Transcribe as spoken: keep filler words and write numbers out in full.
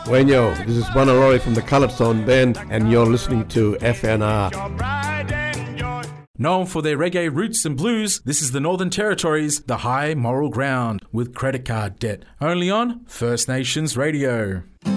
Wenyo, this is Wanaroi from the Coloured Sound Band, and you're listening to F N R. Known for their reggae roots and blues, this is the Northern Territory's The High Moral Ground with Credit Card Debt, only on First Nations Radio.